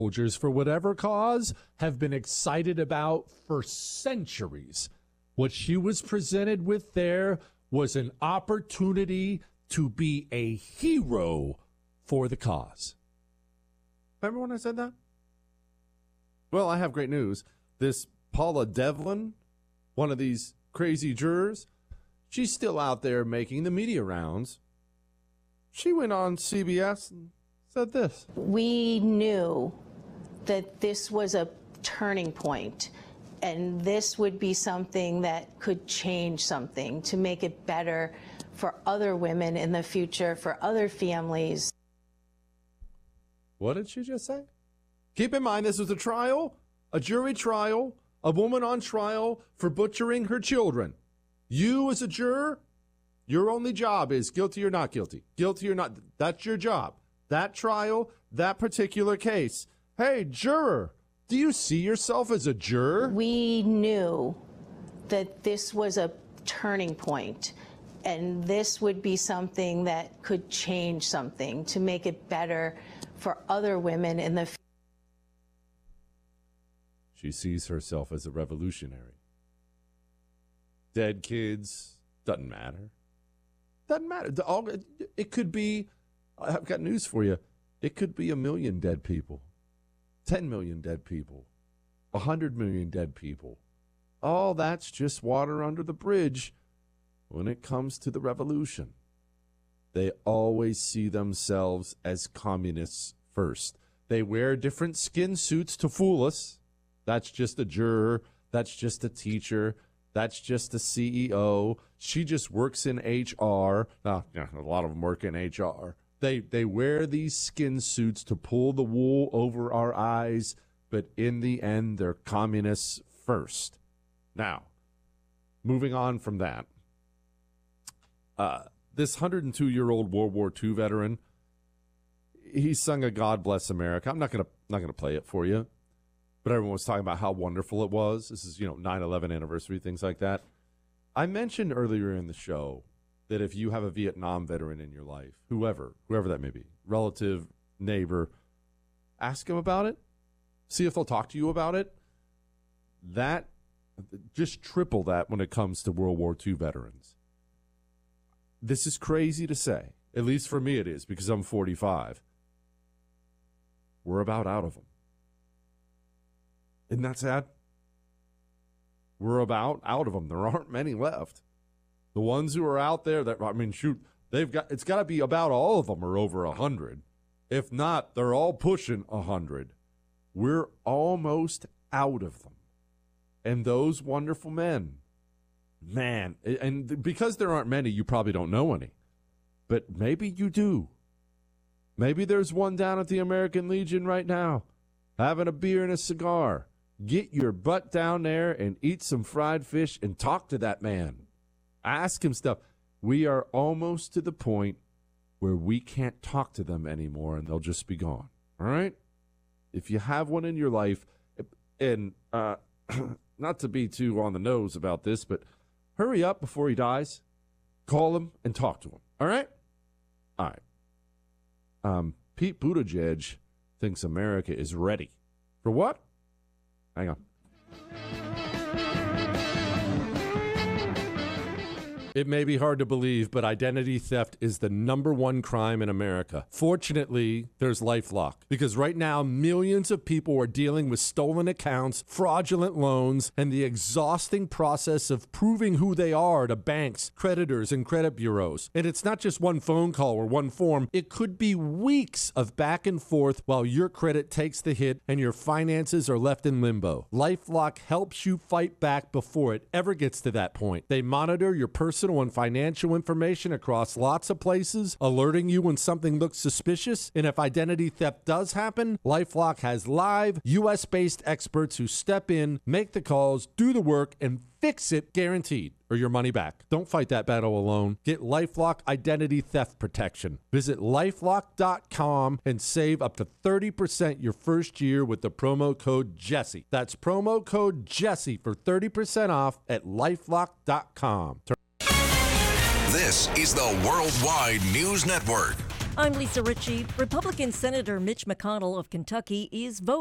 soldiers for whatever cause have been excited about for centuries. What she was presented with there was an opportunity to be a hero for the cause. Remember when I said that? Well, I have great news. This Paula Devlin, one of these crazy jurors, she's still out there making the media rounds. She went on CBS and said this. We knew that this was a turning point, and this would be something that could change something to make it better for other women in the future, for other families. What did she just say? Keep in mind, this was a trial, a jury trial, a woman on trial for butchering her children. You as a juror, your only job is guilty or not guilty. Guilty or not. That's your job. That trial, that particular case. Hey, juror, do you see yourself as a juror? We knew that this was a turning point, and this would be something that could change something to make it better for other women in the future. She sees herself as a revolutionary. Dead kids, doesn't matter. Doesn't matter. It could be, I've got news for you, it could be 1 million dead people, 10 million dead people, 100 million dead people. All that's just water under the bridge when it comes to the revolution. They always see themselves as communists first. They wear different skin suits to fool us. That's just a juror. That's just a teacher. That's just a CEO. She just works in HR. A lot of them work in HR. They wear these skin suits to pull the wool over our eyes, but in the end, they're communists first. Now, moving on from that, this 102-year-old World War II veteran, he sung a "God Bless America." I'm not gonna play it for you, but everyone was talking about how wonderful it was. This is 9/11 anniversary, things like that. I mentioned earlier in the show that if you have a Vietnam veteran in your life, whoever that may be, relative, neighbor, ask them about it. See if they'll talk to you about it. That, just triple that when it comes to World War II veterans. This is crazy to say. At least for me it is, because I'm 45. We're about out of them. Isn't that sad? We're about out of them. There aren't many left. The ones who are out there it's got to be about all of them are over 100. If not, they're all pushing 100. We're almost out of them. And those wonderful men, man, and because there aren't many, you probably don't know any. But maybe you do. Maybe there's one down at the American Legion right now, having a beer and a cigar. Get your butt down there and eat some fried fish and talk to that man. Ask him stuff. We are almost to the point where we can't talk to them anymore and they'll just be gone. All right? If you have one in your life, and not to be too on the nose about this, but hurry up before he dies. Call him and talk to him. All right? All right. Pete Buttigieg thinks America is ready. For what? Hang on. It may be hard to believe, but identity theft is the #1 crime in America. Fortunately, there's LifeLock, because right now, millions of people are dealing with stolen accounts, fraudulent loans, and the exhausting process of proving who they are to banks, creditors, and credit bureaus. And it's not just one phone call or one form. It could be weeks of back and forth while your credit takes the hit and your finances are left in limbo. LifeLock helps you fight back before it ever gets to that point. They monitor your personal and financial information across lots of places, alerting you when something looks suspicious. And if identity theft does happen, LifeLock has live, U.S.-based experts who step in, make the calls, do the work, and fix it, guaranteed, or your money back. Don't fight that battle alone. Get LifeLock identity theft protection. Visit LifeLock.com and save up to 30% your first year with the promo code Jesse. That's promo code Jesse for 30% off at LifeLock.com. This is the Worldwide News Network. I'm Lisa Ritchie. Republican Senator Mitch McConnell of Kentucky is voting